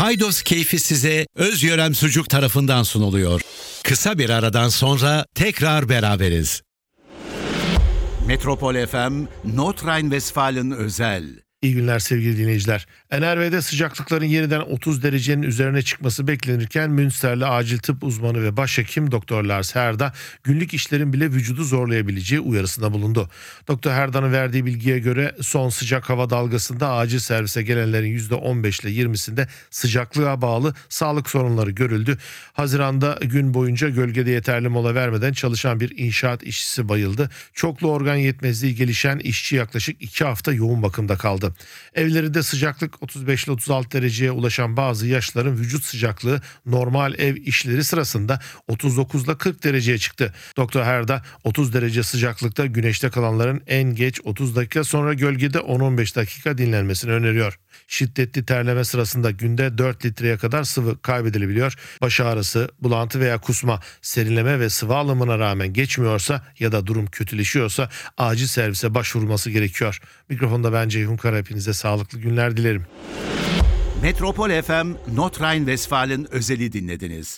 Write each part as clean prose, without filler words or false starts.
Paydos keyfi size Özyörem Sucuk tarafından sunuluyor. Kısa bir aradan sonra tekrar beraberiz. Metropol FM, Nordrhein-Westfalen özel. İyi günler sevgili dinleyiciler. NRV'de sıcaklıkların yeniden 30 derecenin üzerine çıkması beklenirken Münsterli acil tıp uzmanı ve başhekim Dr. Lars Herda günlük işlerin bile vücudu zorlayabileceği uyarısında bulundu. Dr. Herda'nın verdiği bilgiye göre son sıcak hava dalgasında acil servise gelenlerin %15 ile 20'sinde sıcaklığa bağlı sağlık sorunları görüldü. Haziran'da gün boyunca gölgede yeterli mola vermeden çalışan bir inşaat işçisi bayıldı. Çoklu organ yetmezliği gelişen işçi yaklaşık 2 hafta yoğun bakımda kaldı. Evlerinde sıcaklık 35 ile 36 dereceye ulaşan bazı yaşlıların vücut sıcaklığı normal ev işleri sırasında 39 ile 40 dereceye çıktı. Dr. Herda 30 derece sıcaklıkta güneşte kalanların en geç 30 dakika sonra gölgede 10-15 dakika dinlenmesini öneriyor. Şiddetli terleme sırasında günde 4 litreye kadar sıvı kaybedilebiliyor. Baş ağrısı, bulantı veya kusma, serinleme ve sıvı alımına rağmen geçmiyorsa ya da durum kötüleşiyorsa acil servise başvurulması gerekiyor. Mikrofonda ben Ceyhun Kara, hepinize sağlıklı günler dilerim. Metropol FM, Nordrhein-Westfalen özeli dinlediniz.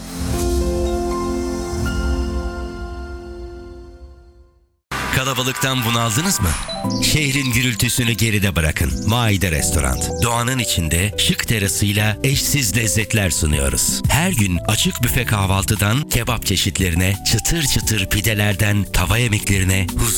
Kalabalıktan bunaldınız mı? Şehrin gürültüsünü geride bırakın. Maide Restoran. Doğanın içinde şık terasıyla eşsiz lezzetler sunuyoruz. Her gün açık büfe kahvaltıdan kebap çeşitlerine, çıtır çıtır pidelerden tava yemeklerine,